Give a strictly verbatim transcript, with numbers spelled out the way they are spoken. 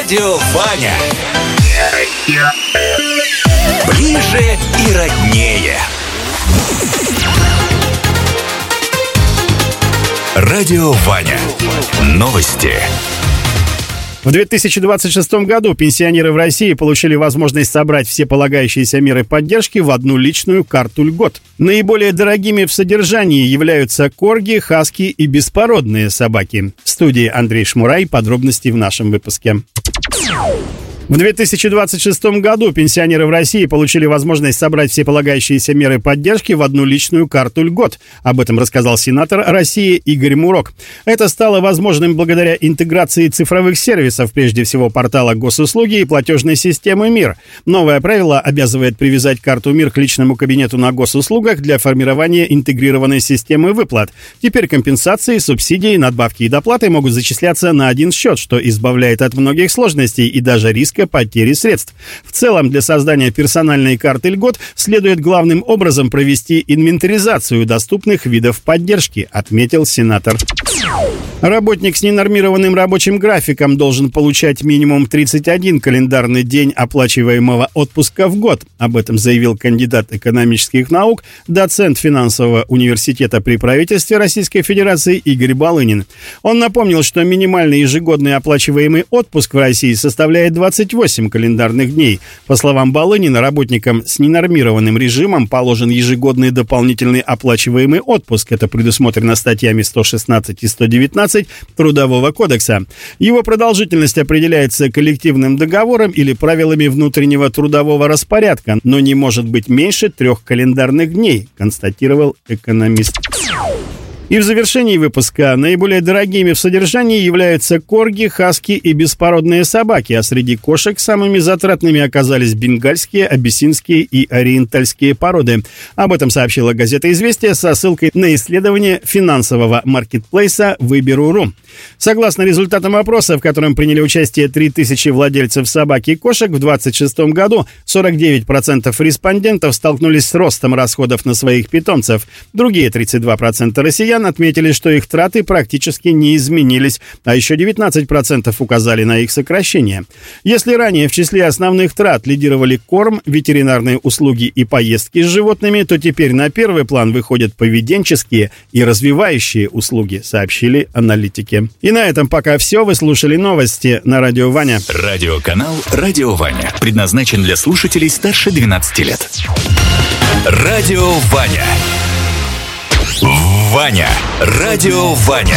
Радио Ваня. Ближе и роднее. Радио Ваня. Новости. В две тысячи двадцать шестом году пенсионеры в России получили возможность собрать все полагающиеся меры поддержки в одну личную карту льгот. Наиболее дорогими в содержании являются корги, хаски и беспородные собаки. В студии Андрей Шмурай. Подробности в нашем выпуске. В две тысячи двадцать шестом году пенсионеры в России получили возможность собрать все полагающиеся меры поддержки в одну личную карту льгот. Об этом рассказал сенатор России Игорь Мурок. Это стало возможным благодаря интеграции цифровых сервисов, прежде всего портала госуслуги и платежной системы МИР. Новое правило обязывает привязать карту МИР к личному кабинету на госуслугах для формирования интегрированной системы выплат. Теперь компенсации, субсидии, надбавки и доплаты могут зачисляться на один счет, что избавляет от многих сложностей и даже риска потери средств. В целом, для создания персональной карты льгот следует главным образом провести инвентаризацию доступных видов поддержки, отметил сенатор. Работник с ненормированным рабочим графиком должен получать минимум тридцать один календарный день оплачиваемого отпуска в год. Об этом заявил кандидат экономических наук, доцент финансового университета при правительстве Российской Федерации Игорь Балынин. Он напомнил, что минимальный ежегодный оплачиваемый отпуск в России составляет двадцать восемь календарных дней. По словам Балынина, работникам с ненормированным режимом положен ежегодный дополнительный оплачиваемый отпуск. Это предусмотрено статьями сто шестнадцать и сто девятнадцать Трудового кодекса. Его продолжительность определяется коллективным договором или правилами внутреннего трудового распорядка, но не может быть меньше трех календарных дней, констатировал экономист. И в завершении выпуска наиболее дорогими в содержании являются корги, хаски и беспородные собаки, а среди кошек самыми затратными оказались бенгальские, абиссинские и ориентальские породы. Об этом сообщила газета «Известия» со ссылкой на исследование финансового маркетплейса «Выберу.ру». Согласно результатам опроса, в котором приняли участие три тысячи владельцев собак и кошек, в двадцать шестом году сорок девять процентов респондентов столкнулись с ростом расходов на своих питомцев. Другие тридцать два процента россиян отметили, что их траты практически не изменились, а еще девятнадцать процентов указали на их сокращение. Если ранее в числе основных трат лидировали корм, ветеринарные услуги и поездки с животными, то теперь на первый план выходят поведенческие и развивающие услуги, сообщили аналитики. И на этом пока все. Вы слушали новости на Радио Ваня. Радиоканал «Радио Ваня» предназначен для слушателей старше двенадцати лет. Радио Ваня. Ваня. Радио Ваня.